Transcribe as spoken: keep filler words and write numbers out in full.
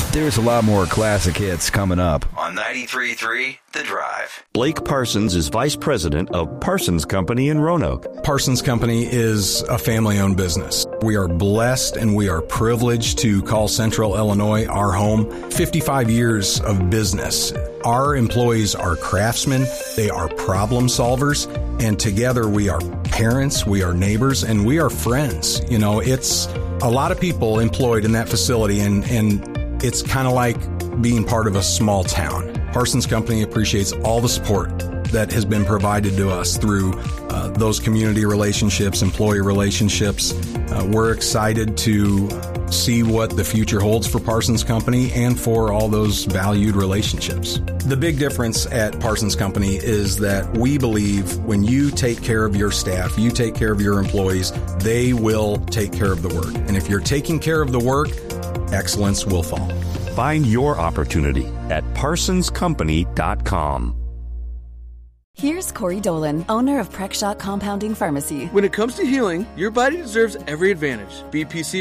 There's a lot more classic hits coming up on ninety-three point three The Drive. Blake Parsons is vice president of Parsons Company in Roanoke. Parsons Company is a family-owned business. We are blessed and we are privileged to call Central Illinois our home. fifty-five years of business. Our employees are craftsmen, they are problem solvers, and together we are parents, we are neighbors, and we are friends. You know, it's a lot of people employed in that facility, and, and it's kind of like being part of a small town. Parsons Company appreciates all the support that has been provided to us through uh, those community relationships, employee relationships. Uh, we're excited to see what the future holds for Parsons Company and for all those valued relationships. The big difference at Parsons Company is that we believe when you take care of your staff, you take care of your employees, they will take care of the work. And if you're taking care of the work, excellence will follow. Find your opportunity at parsons company dot com. Here's Corey Dolan, owner of Prexshot Compounding Pharmacy. When it comes to healing, your body deserves every advantage. B P C